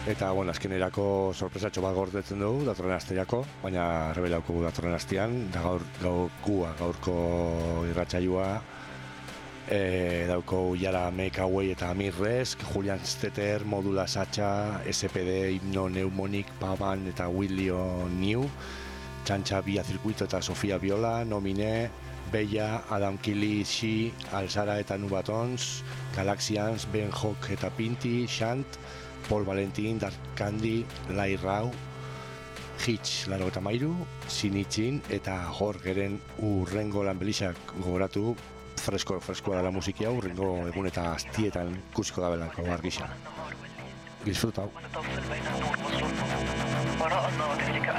Eta, bueno, azkenerako sorpresatxo bat gordetzen dugu, datorren asteako, baina rebelauko datorren astean, da gaurko irratsaioa, dauko Yara Make Away eta Amirrez, Julian Stetter, Modula Sacha, SPD, Himno Neumonic, Pavan eta Willio New, Txantxa Via Circuito eta Sofia Viola, Nomine, Bella, Adam Kili, Shi, Alzara eta Nubatons, Galaxians, Ben Hock eta Pinti, Shant, Paul Valentin, Dark Candy, Lai Rau, Hitch, Laro eta Mairu, Sinitxin eta Jorgeren urrengo lanbelixak gogoratu, freskoa dela musiki hau, urrengo egun eta astietan ikusiko da belako argisa. Disfrutau.